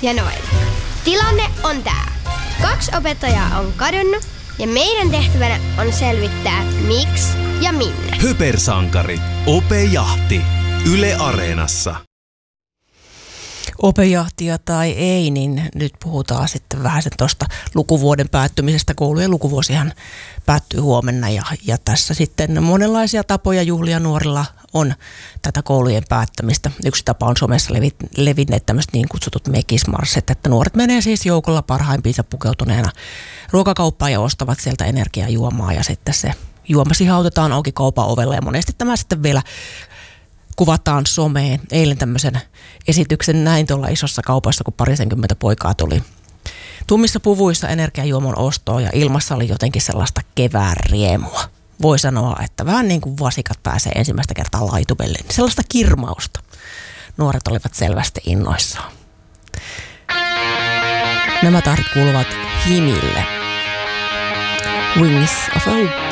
ja Noel. Tilanne on tää. 2 opettajaa on kadonnut ja meidän tehtävänä on selvittää miksi ja minne. Hypersankarit. Opejahti. Yle Areenassa. Opejahtia tai ei, niin nyt puhutaan sitten vähän sen tuosta lukuvuoden päättymisestä. Koulujen lukuvuosihan päättyy huomenna ja tässä sitten monenlaisia tapoja juhlia nuorilla on tätä koulujen päättämistä. Yksi tapa on somessa levinneet tämmöiset niin kutsutut mekismarssit, että nuoret menee siis joukolla parhaimpiinsa pukeutuneena ruokakauppaan ja ostavat sieltä energiajuomaa ja sitten se juoma sihautetaan auki kaupan ovella ja monesti tämä sitten vielä kuvataan someen. Eilen tämmöisen esityksen näin tuolla isossa kaupassa, kun 20 poikaa tuli tummissa puvuissa energiajuomon ostoon ja ilmassa oli jotenkin sellaista kevään riemua. Voi sanoa, että vähän niin kuin vasikat pääsee ensimmäistä kertaa laitumelle. Sellaista kirmausta. Nuoret olivat selvästi innoissaan. Nämä tahdit kuuluvat Himille. Wings of Hope.